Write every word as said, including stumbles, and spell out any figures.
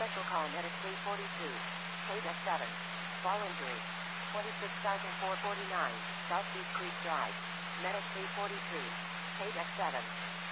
Special call medic three forty-two. Paid at seven. Fall injury. twenty-six thousand four hundred forty-nine. Southeast Creek Drive. Medic three forty-two. Paid at seven.